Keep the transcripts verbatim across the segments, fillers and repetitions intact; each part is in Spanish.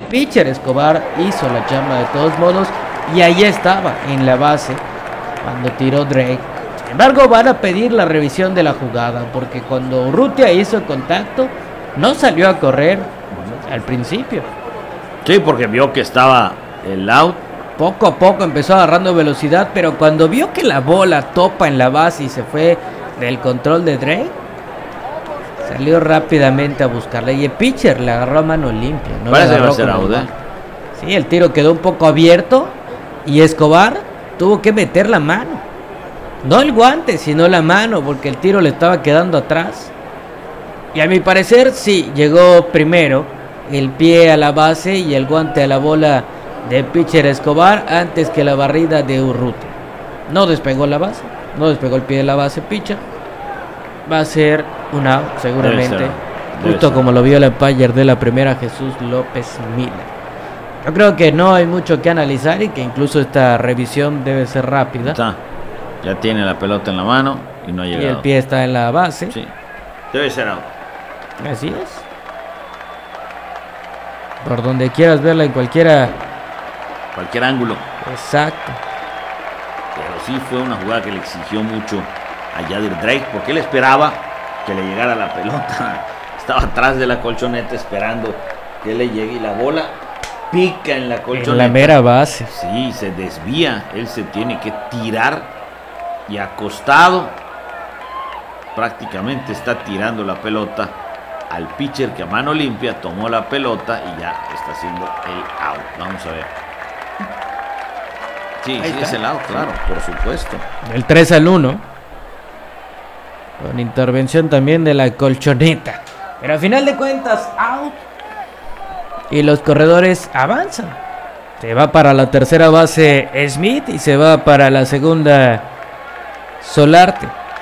pitcher Escobar hizo la chamba de todos modos y ahí estaba en la base cuando tiró Drake. Sin embargo, van a pedir la revisión de la jugada porque cuando Urrutia hizo contacto no salió a correr al principio. Sí, porque vio que estaba el out. Poco a poco empezó agarrando velocidad, pero cuando vio que la bola topa en la base y se fue del control de Drake, salió rápidamente a buscarla y el pitcher le agarró a mano limpia. No Parece que va a ser out, ¿eh? Sí, el tiro quedó un poco abierto y Escobar tuvo que meter la mano. No el guante, sino la mano, porque el tiro le estaba quedando atrás. Y a mi parecer, sí, llegó primero el pie a la base y el guante a la bola de pitcher Escobar antes que la barrida de Urrutia. No despegó la base, no despegó el pie de la base pitcher. Va a ser un out, seguramente. Debe ser, debe justo ser. Como lo vio el umpire de la primera, Jesús López Miller. Yo creo que no hay mucho que analizar y que incluso esta revisión debe ser rápida. Está. Ya tiene la pelota en la mano y no ha llegado. Y el pie está en la base. Sí. Debe ser out. Así es. Por donde quieras verla, en cualquiera. Cualquier ángulo. Exacto. Pero sí fue una jugada que le exigió mucho a Yadir Drake, porque él esperaba que le llegara la pelota. Estaba atrás de la colchoneta esperando que le llegue y la bola pica en la colchoneta. En la mera base. Sí, se desvía. Él se tiene que tirar y acostado prácticamente está tirando la pelota al pitcher que a mano limpia tomó la pelota y ya está haciendo el out. Vamos a ver. Sí, sí es el out, claro, por supuesto. El tres al uno. Con intervención también de la colchoneta. Pero al final de cuentas, out. Y los corredores avanzan. Se va para la tercera base Smith y se va para la segunda Solarte.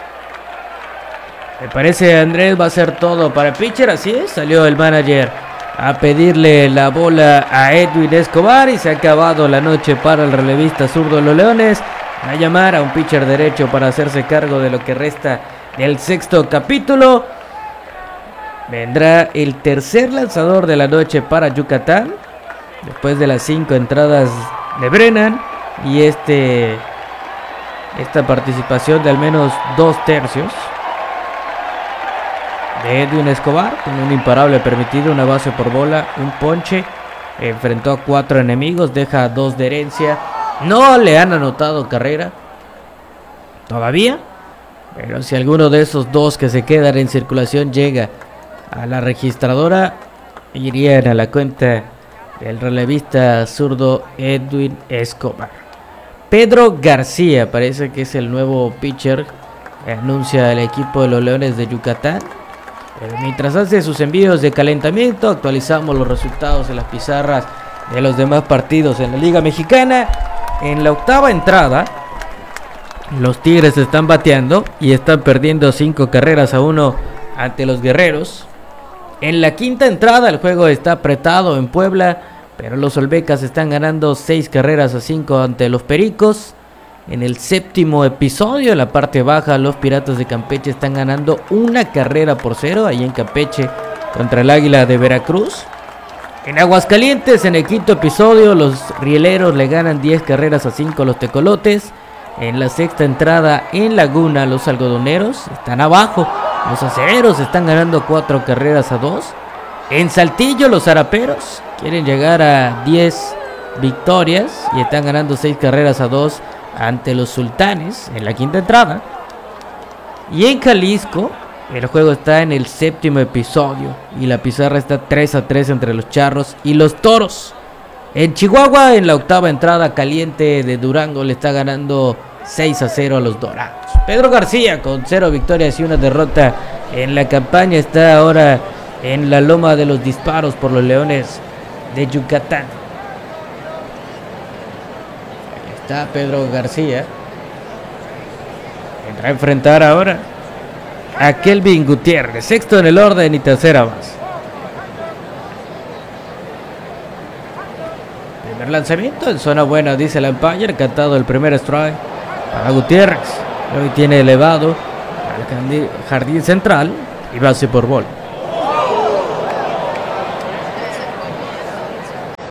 Me parece Andrés va a hacer todo para el pitcher, así es. Salió el manager a pedirle la bola a Edwin Escobar y se ha acabado la noche para el relevista zurdo de los Leones. Va a llamar a un pitcher derecho para hacerse cargo de lo que resta del sexto capítulo. Vendrá el tercer lanzador de la noche para Yucatán, después de las cinco entradas de Brennan y este esta participación de al menos dos tercios de Edwin Escobar, con un imparable permitido, una base por bola, un ponche, enfrentó a cuatro enemigos, deja dos de herencia, no le han anotado carrera todavía, pero si alguno de esos dos que se quedan en circulación llega a la registradora, irían a la cuenta del relevista zurdo Edwin Escobar. Pedro García parece que es el nuevo pitcher que anuncia el equipo de los Leones de Yucatán. Pero mientras hace sus envíos de calentamiento, actualizamos los resultados en las pizarras de los demás partidos en la Liga Mexicana. En la octava entrada, los Tigres están bateando y están perdiendo cinco carreras a uno ante los Guerreros. En la quinta entrada, el juego está apretado en Puebla, pero los Olmecas están ganando seis carreras a cinco ante los Pericos. En el séptimo episodio, en la parte baja, los Piratas de Campeche están ganando una carrera por cero, ahí en Campeche, contra el Águila de Veracruz. En Aguascalientes, en el quinto episodio, los Rieleros le ganan diez carreras a cinco a los Tecolotes. En la sexta entrada, en Laguna, los Algodoneros están abajo. Los Acereros están ganando cuatro carreras a dos. En Saltillo, los Zaraperos quieren llegar a diez victorias y están ganando seis carreras a dos ante los Sultanes en la quinta entrada. Y en Jalisco, el juego está en el séptimo episodio y la pizarra está tres a tres entre los Charros y los Toros. En Chihuahua, en la octava entrada, Caliente de Durango le está ganando seis a cero a los Dorados. Pedro García, con cero victorias y una derrota en la campaña, está ahora en la loma de los disparos por los Leones de Yucatán. Ahí está Pedro García. Entra a enfrentar ahora a Kelvin Gutiérrez, sexto en el orden y tercera base. Primer lanzamiento en zona buena, dice el umpire, cantado el primer strike para Gutiérrez. Hoy tiene elevado al jardín central y base por bola.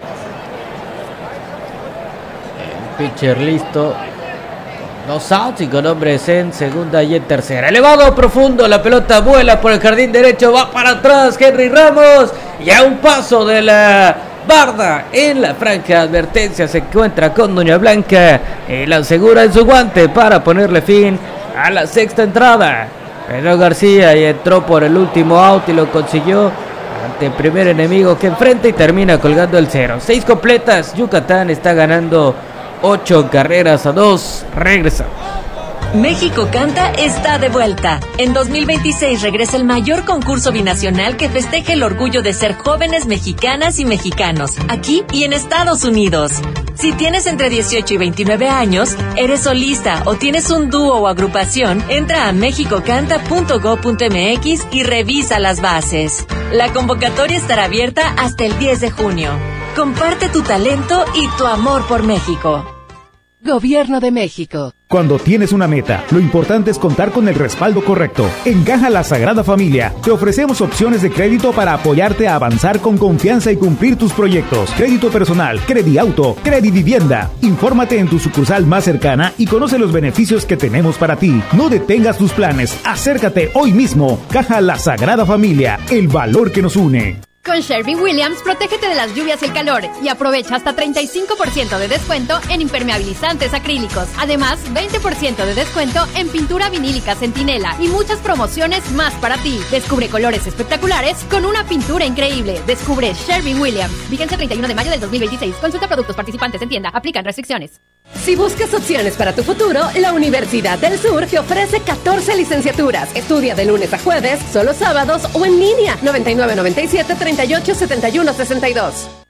Pitcher listo. Dos outs y con hombres en segunda y en tercera. Elevado profundo, la pelota vuela por el jardín derecho, va para atrás Henry Ramos. Y a un paso de la barda en la franja advertencia se encuentra con Doña Blanca y la asegura en su guante para ponerle fin a la sexta entrada. Pedro García y entró por el último out y lo consiguió ante el primer enemigo que enfrenta y termina colgando el cero. Seis completas, Yucatán está ganando ocho carreras a dos. Regresamos. México Canta está de vuelta. En dos mil veintiséis regresa el mayor concurso binacional que festeja el orgullo de ser jóvenes mexicanas y mexicanos, aquí y en Estados Unidos. Si tienes entre dieciocho y veintinueve años, eres solista o tienes un dúo o agrupación, entra a mexico canta punto gob punto eme equis y revisa las bases. La convocatoria estará abierta hasta el diez de junio. Comparte tu talento y tu amor por México. Gobierno de México. Cuando tienes una meta, lo importante es contar con el respaldo correcto. En Caja La Sagrada Familia te ofrecemos opciones de crédito para apoyarte a avanzar con confianza y cumplir tus proyectos. Crédito personal, Crediauto, Credivivienda. Infórmate en tu sucursal más cercana y conoce los beneficios que tenemos para ti. No detengas tus planes, acércate hoy mismo. Caja La Sagrada Familia, el valor que nos une. Con Sherwin-Williams, protégete de las lluvias y el calor y aprovecha hasta treinta y cinco por ciento de descuento en impermeabilizantes acrílicos. Además, veinte por ciento de descuento en pintura vinílica Centinela y muchas promociones más para ti. Descubre colores espectaculares con una pintura increíble. Descubre Sherwin-Williams. Vigencia treinta y uno de mayo del dos mil veintiséis. Consulta productos participantes en tienda. Aplican restricciones. Si buscas opciones para tu futuro, la Universidad del Sur te ofrece catorce licenciaturas. Estudia de lunes a jueves, solo sábados o en línea. noventa y nueve noventa y siete treinta y ocho setenta y uno sesenta y dos.